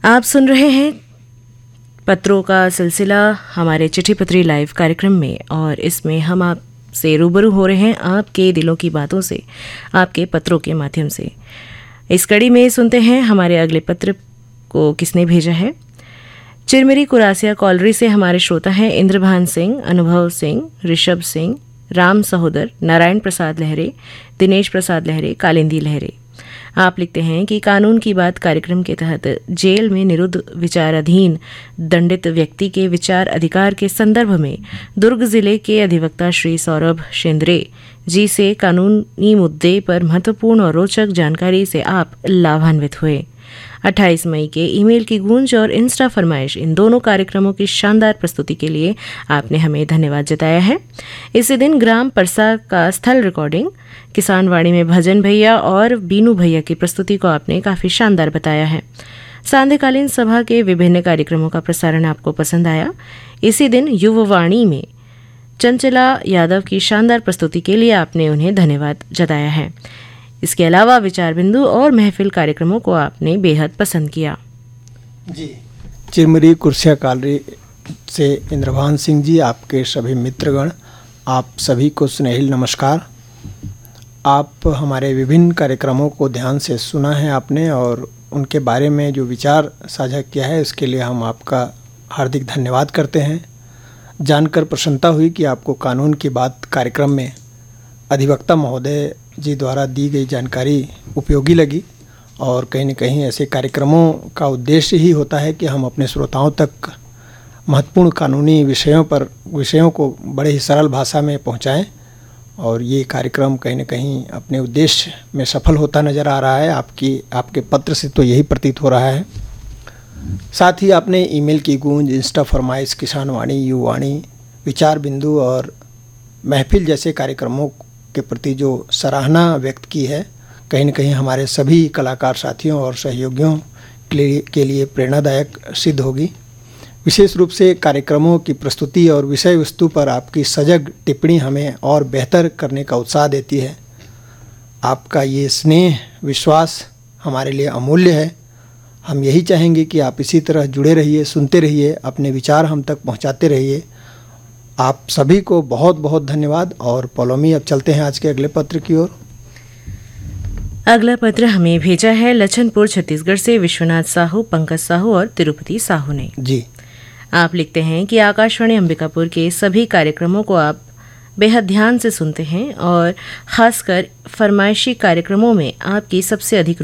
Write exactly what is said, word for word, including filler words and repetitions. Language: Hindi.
आप सुन रहे हैं पत्रों का सिलसिला हमारे चिट्ठी पत्री लाइव कार्यक्रम में, और इसमें हम आपसे रूबरू हो रहे हैं आपके दिलों की बातों से, आपके पत्रों के माध्यम से। इस कड़ी में सुनते हैं हमारे अगले पत्र को किसने भेजा है। चिरमिरी कुरासिया कॉलरी से हमारे श्रोता हैं इंद्रभान सिंह, अनुभव सिंह, ऋषभ सिंह, राम सहोदर, नारायण प्रसाद लहरे, दिनेश प्रसाद लहरे, कालिंदी लहरे। आप लिखते हैं कि कानून की बात कार्यक्रम के तहत जेल में निरुद्ध विचाराधीन दंडित व्यक्ति के विचार अधिकार के संदर्भ में दुर्ग जिले के अधिवक्ता श्री सौरभ शेंद्रे जी से कानूनी मुद्दे पर महत्वपूर्ण और रोचक जानकारी से आप लाभान्वित हुए। अट्ठाईस मई के ईमेल की गूंज और इंस्टा फरमाइश, इन दोनों कार्यक्रमों की शानदार प्रस्तुति के लिए आपने हमें धन्यवाद जताया है। इसी दिन ग्राम परसा का स्थल रिकॉर्डिंग, किसान वाणी में भजन भैया और बीनू भैया की प्रस्तुति को आपने काफ़ी शानदार बताया है। सांध्यकालीन सभा के विभिन्न कार्यक्रमों का प्रसारण आपको पसंद आया। इसी दिन युववाणी में चंचला यादव की शानदार प्रस्तुति के लिए आपने उन्हें धन्यवाद जताया है। इसके अलावा विचार बिंदु और महफिल कार्यक्रमों को आपने बेहद पसंद किया। जी, चिरमिरी कुर्सिया कॉलरी से इंद्रभान सिंह जी, आपके सभी मित्रगण, आप सभी को स्नेहिल नमस्कार। आप हमारे विभिन्न कार्यक्रमों को ध्यान से सुना है आपने, और उनके बारे में जो विचार साझा किया है उसके लिए हम आपका हार्दिक धन्यवाद करते हैं। जानकर प्रसन्नता हुई कि आपको कानून की बात कार्यक्रम में अधिवक्ता महोदय जी द्वारा दी गई जानकारी उपयोगी लगी, और कहीं न कहीं ऐसे कार्यक्रमों का उद्देश्य ही होता है कि हम अपने श्रोताओं तक महत्वपूर्ण कानूनी विषयों पर विषयों को बड़े ही सरल भाषा में पहुंचाएं, और ये कार्यक्रम कहीं न कहीं अपने उद्देश्य में सफल होता नज़र आ रहा है। आपकी आपके पत्र से तो यही प्रतीत हो रहा है। साथ ही आपने ईमेल की गूंज, इंस्टा फरमाइश, किसान वाणी, युवाणी, विचार बिंदु और महफिल जैसे कार्यक्रमों के प्रति जो सराहना व्यक्त की है, कहीं न कहीं हमारे सभी कलाकार साथियों और सहयोगियों के लिए के लिए प्रेरणादायक सिद्ध होगी। विशेष रूप से कार्यक्रमों की प्रस्तुति और विषय वस्तु पर आपकी सजग टिप्पणी हमें और बेहतर करने का उत्साह देती है। आपका ये स्नेह, विश्वास हमारे लिए अमूल्य है। हम यही चाहेंगे कि आप इसी तरह जुड़े रहिए, सुनते रहिए, अपने विचार हम तक पहुंचाते रहिए। आप सभी को बहुत बहुत धन्यवाद। और पौलोमी, अब चलते हैं आज के अगले पत्र की ओर। अगला पत्र हमें भेजा है लछनपुर छत्तीसगढ़ से विश्वनाथ साहू, पंकज साहू और तिरुपति साहू ने। जी, आप लिखते हैं कि आकाशवाणी अंबिकापुर के सभी कार्यक्रमों को आप बेहद ध्यान से सुनते हैं, और खासकर फरमाइशी कार्यक्रमों में आपकी सबसे अधिक